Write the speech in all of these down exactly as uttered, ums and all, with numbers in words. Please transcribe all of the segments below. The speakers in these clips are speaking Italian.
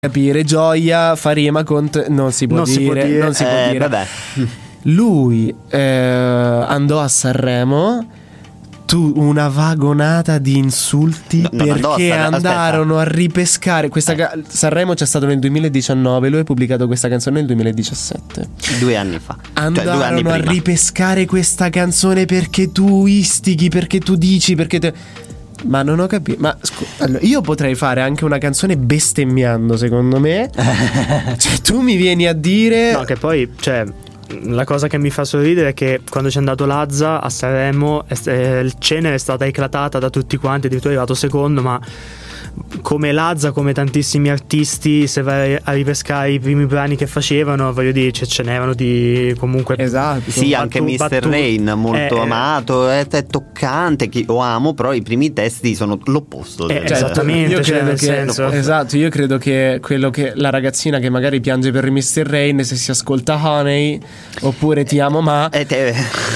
capire, gioia fa rima con t- non si può Non dire, si può dire, non si può Eh, dire. vabbè. Lui eh, andò a Sanremo, tu una vagonata di insulti No, non andò a perché Sanremo, andarono a ripescare questa ca- Sanremo c'è stato nel duemiladiciannove, lui ha pubblicato questa canzone nel duemiladiciassette. Due anni fa. Cioè, due anni Andarono a prima. ripescare questa canzone perché tu istighi, perché tu dici, perché te... Ma non ho capito. Ma scu- allora, io potrei fare anche una canzone bestemmiando, secondo me. Cioè, tu mi vieni a dire. No, che poi, cioè, la cosa che mi fa sorridere è che quando c'è andato Lazza a Sanremo, è- eh, il cenere è stata eclatata da tutti quanti, addirittura è arrivato secondo, ma come Lazza, come tantissimi artisti, se vai a ripescare i primi brani che facevano, voglio dire, ce, ce n'erano di comunque. Esatto. Sì, anche battu- mister battu- Rain, molto eh, amato, è, è toccante, che lo amo, però i primi testi sono l'opposto. Eh, del- esattamente. Io cioè, credo nel che, senso- esatto, io credo che quello che la ragazzina che magari piange per mister Rain, se si ascolta Honey oppure Ti amo ma, Eh, te-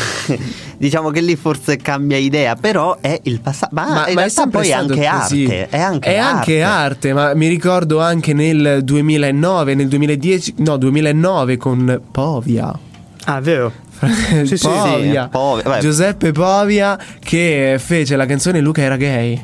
diciamo che lì forse cambia idea, però è il passato. Ma, ma, in ma è realtà sempre poi è stato anche così. arte. È anche È arte. anche arte, ma mi ricordo anche nel duemilanove, nel duemiladieci, no, duemilanove con Povia. Ah, vero. Sì, sì, Povia. sì, Povia, vabbè. Giuseppe Povia che fece la canzone Luca era gay.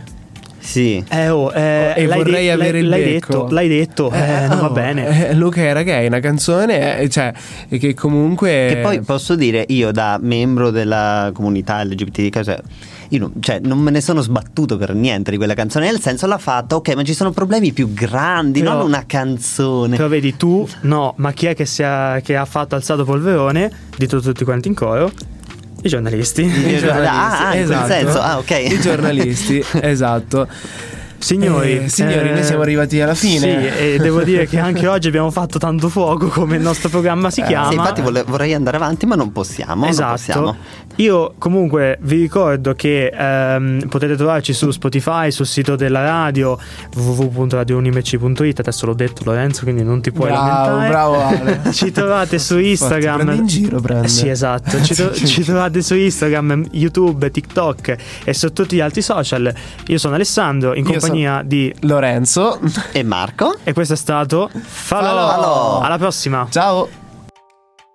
Sì. Eh, oh, eh, E l'hai vorrei de- avere l'hai, il l'hai becco. detto, l'hai detto, eh, non oh, va bene. eh, Luca era gay, una canzone, eh, cioè, che comunque. Che poi posso dire, io da membro della comunità L G B T Q, cioè, io non, cioè, non me ne sono sbattuto per niente di quella canzone, nel senso l'ha fatta, ok, ma ci sono problemi più grandi, Però- non una canzone. Però vedi tu, no, ma chi è che, si ha, che ha fatto alzato polverone? Dito tutti quanti in coro. I giornalisti. I giornalisti, Ah, ah, in quel esatto. senso, ah, ok. I giornalisti, esatto. Signori, Eh, signori, eh, noi siamo arrivati alla fine. Sì, e devo dire che anche oggi abbiamo fatto tanto fuoco, come il nostro programma si chiama. Sì, infatti vole- vorrei andare avanti, ma non possiamo. Esatto. Non possiamo. Io comunque vi ricordo che ehm, potete trovarci su Spotify, sul sito della radio w w w punto radio unimc punto it. Adesso l'ho detto, Lorenzo, quindi non ti puoi Bravo, lamentare. bravo Ale. Ci trovate su Ti Instagram. prende in giro, prende. Sì, esatto. Ci, tro- ci trovate su Instagram, YouTube, TikTok e su tutti gli altri social. Io sono Alessandro, in Io compagnia di Lorenzo. E Marco? e questo è stato Falò. Falò. Alla prossima. Ciao.